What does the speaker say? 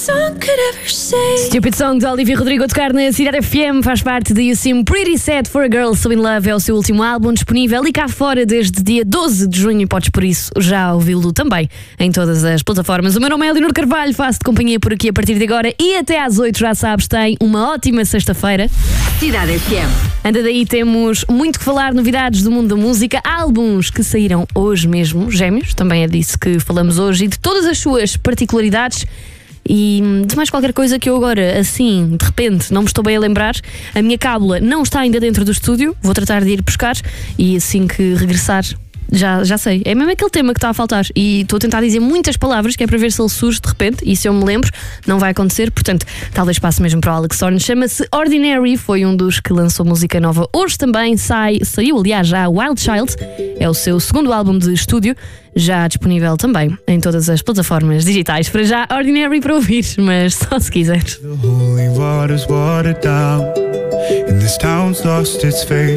Stupid Song de Olivia Rodrigo a tocar na Cidade FM, faz parte de You Seem Pretty Sad for a Girl So In Love, é o seu último álbum disponível e cá fora desde dia 12 de junho, e podes por isso já ouvi-lo também em todas as plataformas. O meu nome é Leonor Carvalho, faço-te companhia por aqui a partir de agora e até às 8, já sabes, tem uma ótima sexta-feira. Cidade FM. Anda daí, temos muito que falar, novidades do mundo da música, álbuns que saíram hoje mesmo, gêmeos, também é disso que falamos hoje e de todas as suas particularidades. E de mais qualquer coisa que eu agora, assim, de repente, não me estou bem a lembrar. A minha cábula não está ainda dentro do estúdio, vou tratar de ir buscar e assim que regressar, já sei. É mesmo aquele tema que está a faltar e estou a tentar dizer muitas palavras, que é para ver se ele surge de repente, e se eu me lembro, não vai acontecer, portanto, talvez passe mesmo para o Alex Horne. Chama-se Ordinary, foi um dos que lançou música nova hoje também, saiu aliás já Wild Child, é o seu segundo álbum de estúdio, já disponível também em todas as plataformas digitais. Para já, Ordinary para ouvir, mas só se quiseres. The holy water's watered down, and this town's lost its faith.